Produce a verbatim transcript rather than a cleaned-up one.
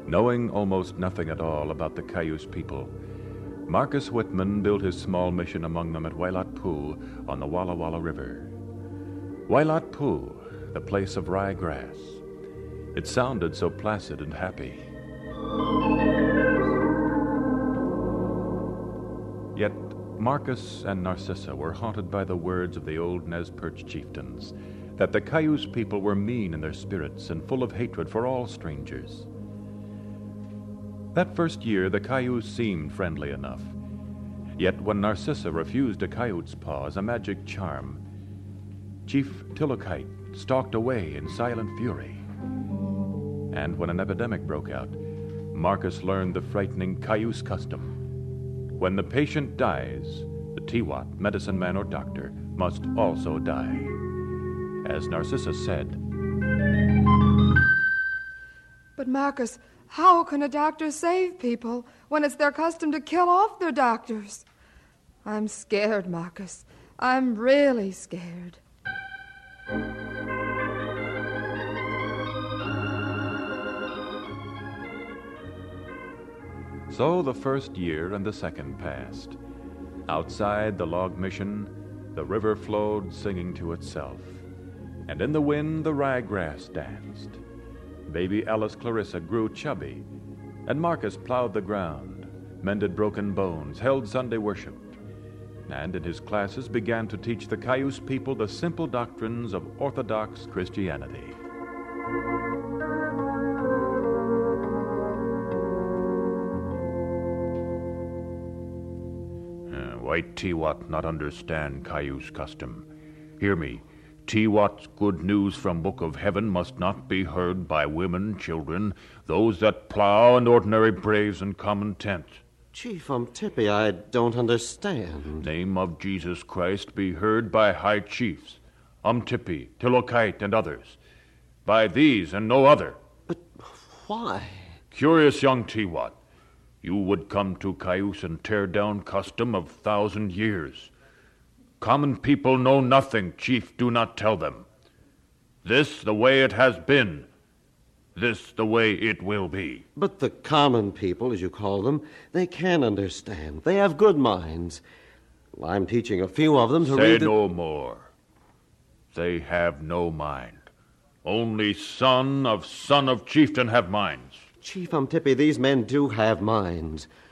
Knowing almost nothing at all about the Cayuse people, Marcus Whitman built his small mission among them at Wailat Poo on the Walla Walla River. Wailat Poo, the place of ryegrass. It sounded so placid and happy. Yet Marcus and Narcissa were haunted by the words of the old Nez Perce chieftains, that the Cayuse people were mean in their spirits and full of hatred for all strangers. That first year, the Cayuse seemed friendly enough. Yet when Narcissa refused a coyote's paw as a magic charm, Chief Tillokite stalked away in silent fury. And when an epidemic broke out, Marcus learned the frightening Cayuse custom. When the patient dies, the Tiwat, medicine man or doctor, must also die. As Narcissa said, "But Marcus, how can a doctor save people when it's their custom to kill off their doctors? I'm scared, Marcus. I'm really scared." So the first year and the second passed. Outside the log mission, the river flowed singing to itself, and in the wind the ryegrass danced. Baby Alice Clarissa grew chubby, and Marcus plowed the ground, mended broken bones, held Sunday worship, and in his classes began to teach the Cayuse people the simple doctrines of Orthodox Christianity. Uh, white Tiwat not understand Cayuse custom. Hear me. Tiwat's good news from Book of Heaven must not be heard by women, children, those that plow, and ordinary braves in common tent. Chief Umtipi, I don't understand. Name of Jesus Christ be heard by high chiefs, Umtipi, Tillokite, and others. By these and no other. But why? Curious young Tiwat, you would come to Cayuse and tear down custom of thousand years. Common people know nothing, chief do not tell them. This the way it has been. This the way it will be. But the common people, as you call them, they can understand. They have good minds. Well, I'm teaching a few of them to Say read the... no more. They have no mind. Only son of son of chieftain have minds. Chief Umtipi, these men do have minds.